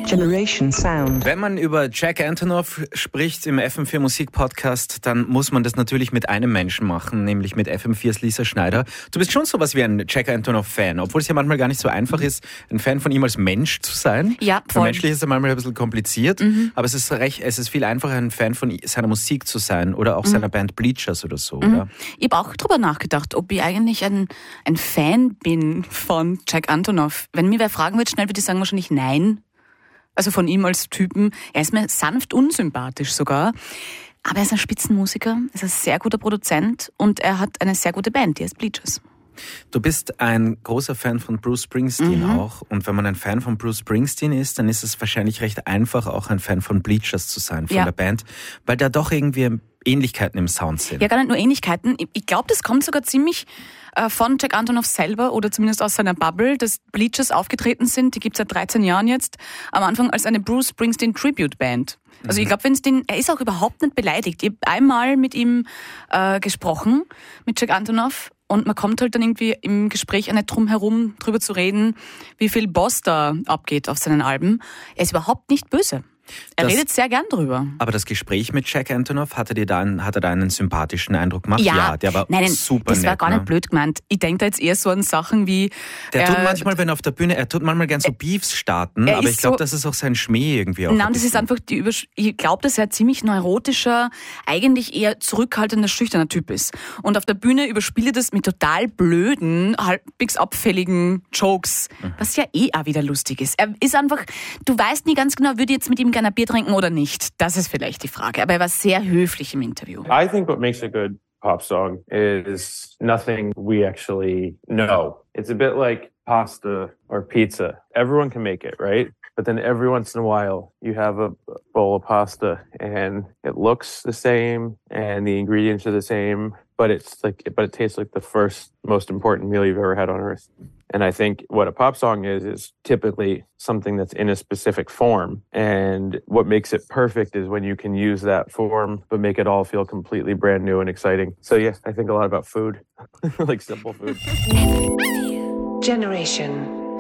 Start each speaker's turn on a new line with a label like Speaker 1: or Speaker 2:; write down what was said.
Speaker 1: Generation Sound.
Speaker 2: Wenn man über Jack Antonoff spricht im FM4 Musik Podcast, dann muss man das natürlich mit einem Menschen machen, nämlich mit FM4s Lisa Schneider. Du bist schon sowas wie ein Jack Antonoff-Fan, obwohl es ja manchmal gar nicht so einfach ist, ein Fan von ihm als Mensch zu sein.
Speaker 3: Ja, voll.
Speaker 2: Menschlich ist es manchmal ein bisschen kompliziert, aber es ist viel einfacher, ein Fan von seiner Musik zu sein oder auch seiner Band Bleachers oder so. Oder?
Speaker 3: Ich habe auch drüber nachgedacht, ob ich eigentlich ein Fan bin von Jack Antonoff. Wenn mir wer fragen wird, schnell würde ich sagen wahrscheinlich nein. Also von ihm als Typen. Er ist mir sanft unsympathisch sogar. Aber er ist ein Spitzenmusiker, ist ein sehr guter Produzent und er hat eine sehr gute Band, die heißt Bleachers.
Speaker 2: Du bist ein großer Fan von Bruce Springsteen auch. Und wenn man ein Fan von Bruce Springsteen ist, dann ist es wahrscheinlich recht einfach, auch ein Fan von Bleachers zu sein, von der Band. Weil da doch irgendwie Ähnlichkeiten im Sound sind.
Speaker 3: Ja, gar nicht nur Ähnlichkeiten. Ich glaube, das kommt sogar ziemlich von Jack Antonoff selber oder zumindest aus seiner Bubble, dass Bleachers aufgetreten sind. Die gibt es seit 13 Jahren jetzt. Am Anfang als eine Bruce Springsteen Tribute Band. Also ich glaube, er ist auch überhaupt nicht beleidigt. Ich habe einmal mit ihm gesprochen, mit Jack Antonoff. Und man kommt halt dann irgendwie im Gespräch auch nicht drum herum, drüber zu reden, wie viel Boss da abgeht auf seinen Alben. Er ist überhaupt nicht böse. Er redet sehr gern drüber.
Speaker 2: Aber das Gespräch mit Jack Antonoff, hat er da einen sympathischen Eindruck gemacht? Ja, der war super nett.
Speaker 3: Das war gar nicht blöd gemeint. Ich denke da jetzt eher so an Sachen wie...
Speaker 2: Der tut manchmal, wenn er auf der Bühne, er tut manchmal gern so Beefs starten, aber ich glaube, das ist auch sein Schmäh irgendwie.
Speaker 3: Nein, das ist einfach ich glaube, dass er ein ziemlich neurotischer, eigentlich eher zurückhaltender, schüchterner Typ ist. Und auf der Bühne überspielt er das mit total blöden, halbwegs abfälligen Jokes, was ja auch wieder lustig ist. Er ist einfach, du weißt nie ganz genau, würde jetzt mit ihm gerne ein Bier trinken oder nicht? Das ist vielleicht die Frage. Aber er war sehr höflich im Interview.
Speaker 4: I think what makes a good pop song is nothing we actually know. It's a bit like pasta or pizza. Everyone can make it, right? But then every once in a while, you have a bowl of pasta and it looks the same and the ingredients are the same, but it tastes like the first most important meal you've ever had on earth. And I think what a pop song is typically something that's in a specific form. And what makes it perfect is when you can use that form, but make it all feel completely brand new and exciting. So yes, I think a lot about food, like simple food.
Speaker 1: Generation.